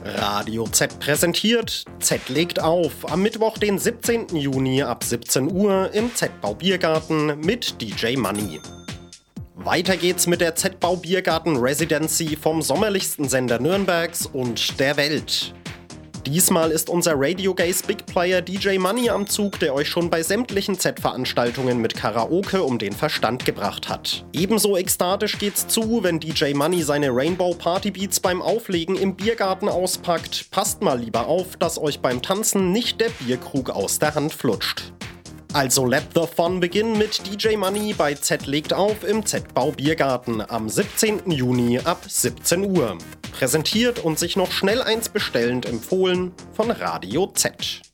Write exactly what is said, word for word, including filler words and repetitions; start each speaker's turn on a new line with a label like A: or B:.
A: Radio Z präsentiert, Z legt auf, am Mittwoch, den siebzehnten Juni ab siebzehn Uhr im Z-Bau Biergarten mit D J Money. Weiter geht's mit der Z-Bau Biergarten Residency vom sommerlichsten Sender Nürnbergs und der Welt. Diesmal ist unser Radio Gaze Big Player D J Money am Zug, der euch schon bei sämtlichen Z-Veranstaltungen mit Karaoke um den Verstand gebracht hat. Ebenso ekstatisch geht's zu, wenn D J Money seine Rainbow Party Beats beim Auflegen im Biergarten auspackt. Passt mal lieber auf, dass euch beim Tanzen nicht der Bierkrug aus der Hand flutscht. Also let the fun begin mit D J Money bei Z legt auf im Z-Bau Biergarten am siebzehnten Juni ab siebzehn Uhr. Präsentiert und sich noch schnell eins bestellend empfohlen von Radio Z.